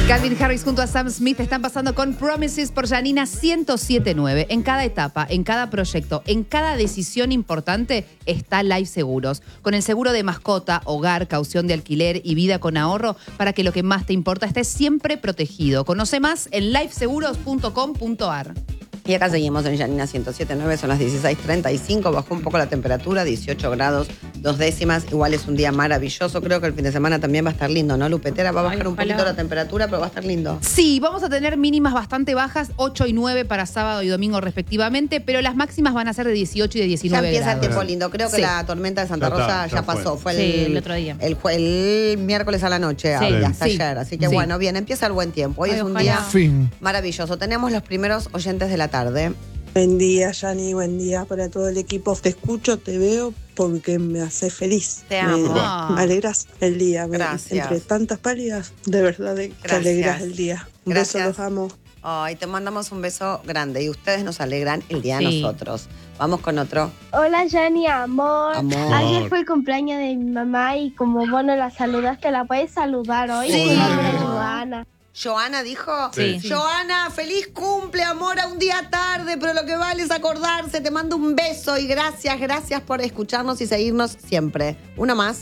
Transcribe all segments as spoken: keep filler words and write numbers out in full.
Calvin Harris junto a Sam Smith están pasando con Promises por Janina ciento siete punto nueve. En cada etapa, en cada proyecto, en cada decisión importante está Life Seguros. Con el seguro de mascota, hogar, caución de alquiler y vida con ahorro para que lo que más te importa esté siempre protegido. Conoce más en life seguros punto com punto ar. Y acá seguimos en Janina ciento siete punto nueve, son las dieciséis treinta y cinco, bajó un poco la temperatura, dieciocho grados, dos décimas, igual es un día maravilloso, creo que el fin de semana también va a estar lindo, ¿no, Lupetera? Va a bajar Ay, un poquito la temperatura, pero va a estar lindo. Sí, vamos a tener mínimas bastante bajas, ocho y nueve para sábado y domingo respectivamente, pero las máximas van a ser de dieciocho y de diecinueve Ya empieza grados. el tiempo lindo, creo que sí. La tormenta de Santa Ya Rosa está, ya, ya pasó, fue, fue el, sí, el otro día. El, el miércoles a la noche, sí. hasta sí. ayer, así que sí. bueno, bien, empieza el buen tiempo, hoy Ay, es un ojalá. día fin. maravilloso. Tenemos los primeros oyentes de la tarde. Buen día, Yani, buen día para todo el equipo. Te escucho, te veo porque me hace feliz. Te amo. Me, me alegras el día. Gracias. Me, entre tantas pálidas, de verdad que te alegras el día. Un beso, los amo. Ay, te mandamos un beso grande y ustedes nos alegran el día sí. a nosotros. Vamos con otro. Hola, Yani, amor. amor. Ayer fue el cumpleaños de mi mamá y como vos no la saludaste, ¿la puedes saludar hoy? Sí. Mi nombre es Joana. ¿Joana dijo? Sí. Joana, feliz cumple, amor, a un día tarde, pero lo que vale es acordarse. Te mando un beso y gracias, gracias por escucharnos y seguirnos siempre. Una más.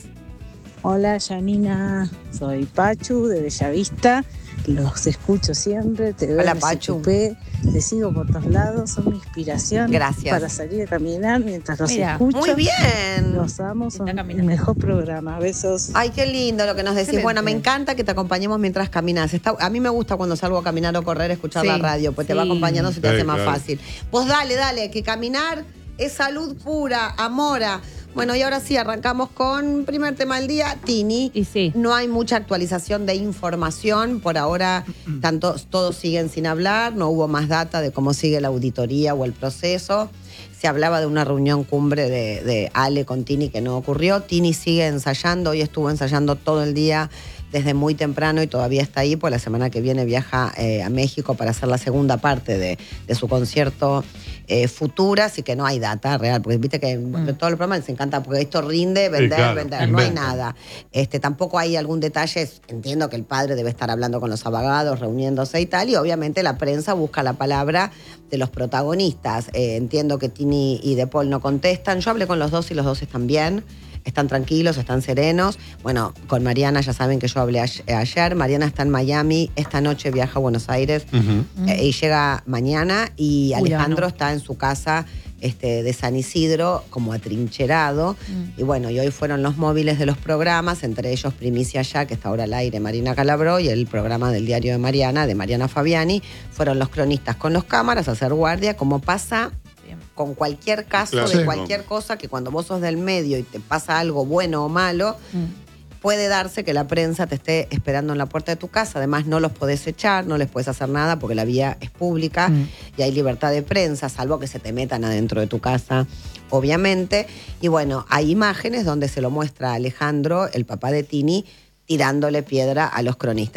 Hola, Janina. Soy Pachu, de Bellavista. Los escucho siempre, te veo Hola, en Pachu. P, te sigo por todos lados, son mi inspiración. Gracias. Para salir a caminar mientras los Mira, escucho. Muy bien. Los amo, son el mejor programa. Besos. Ay, qué lindo lo que nos decís. Excelente. Bueno, me encanta que te acompañemos mientras caminas. Está, a mí me gusta cuando salgo a caminar o correr, escuchar sí, la radio, pues sí. te va acompañando, se te sí, hace más claro. fácil. Pues dale, dale, que caminar es salud pura, amora. Bueno, y ahora sí, arrancamos con primer tema del día, Tini. Y sí. No hay mucha actualización de información. Por ahora, tanto, todos siguen sin hablar. No hubo más data de cómo sigue la auditoría o el proceso. Se hablaba de una reunión cumbre de, de Ale con Tini que no ocurrió. Tini sigue ensayando. Hoy estuvo ensayando todo el día desde muy temprano y todavía está ahí, pues la semana que viene viaja eh, a México para hacer la segunda parte de, de su concierto eh, Futura, así que no hay data real, porque viste que mm. todo el programa les encanta, porque esto rinde, vender, sí, claro, vender, no hay nada. Este, tampoco hay algún detalle, entiendo que el padre debe estar hablando con los abogados, reuniéndose y tal, y obviamente la prensa busca la palabra de los protagonistas. Eh, entiendo que Tini y De Paul no contestan, yo hablé con los dos y los dos están bien. Están tranquilos, están serenos. Bueno, con Mariana ya saben que yo hablé ayer. Mariana está en Miami, esta noche viaja a Buenos Aires uh-huh. eh, y llega mañana. Y Alejandro Uy, no. está en su casa este, de San Isidro como atrincherado. Uh-huh. Y bueno, y hoy fueron los móviles de los programas, entre ellos Primicia Ya, que está ahora al aire, Marina Calabró, y el programa del Diario de Mariana, de Mariana Fabiani. Fueron los cronistas con los cámaras a hacer guardia, como pasa con cualquier caso, claro, de cualquier sí. cosa, que cuando vos sos del medio y te pasa algo bueno o malo, mm. puede darse que la prensa te esté esperando en la puerta de tu casa. Además, no los podés echar, no les podés hacer nada porque la vía es pública mm. y hay libertad de prensa, salvo que se te metan adentro de tu casa, obviamente. Y bueno, hay imágenes donde se lo muestra a Alejandro, el papá de Tini, tirándole piedra a los cronistas.